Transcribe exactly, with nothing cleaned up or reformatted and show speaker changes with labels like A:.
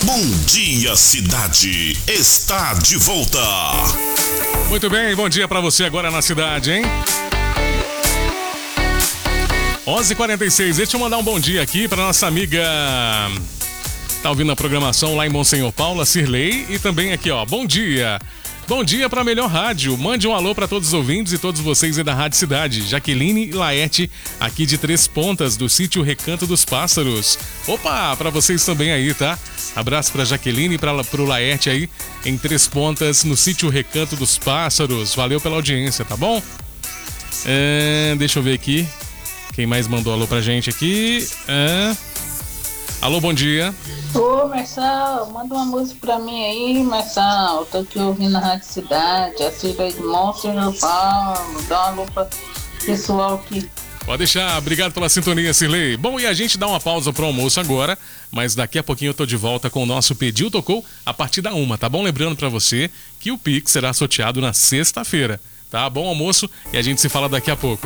A: Bom Dia Cidade está de volta.
B: Muito bem, bom dia pra você agora na cidade, hein? onze e quarenta e seis, deixa eu mandar um bom dia aqui pra nossa amiga... Tá ouvindo a programação lá em Monsenhor Paula, Cirlei, e também aqui, ó, bom dia. Bom dia para a melhor rádio. Mande um alô para todos os ouvintes e todos vocês aí da Rádio Cidade. Jaqueline Laerte, aqui de Três Pontas, do sítio Recanto dos Pássaros. Opa, para vocês também aí, tá? Abraço para Jaqueline e para pro Laerte aí em Três Pontas, no sítio Recanto dos Pássaros. Valeu pela audiência, tá bom? É, deixa eu ver aqui. Quem mais mandou alô pra gente aqui? É... Alô, bom dia.
C: Ô, Marçal, manda uma música pra mim aí, Marçal. Eu tô aqui ouvindo a Rádio Cidade, a Cida de Monsenhor Paulo. Dá uma lupa pessoal aqui.
B: Pode deixar, obrigado pela sintonia, Cirlei. Bom, e a gente dá uma pausa pro almoço agora, mas daqui a pouquinho eu tô de volta com o nosso Pediu Tocou a partir da uma, tá bom? Lembrando pra você que o Pix será sorteado na sexta-feira, tá? Bom almoço e a gente se fala daqui a pouco.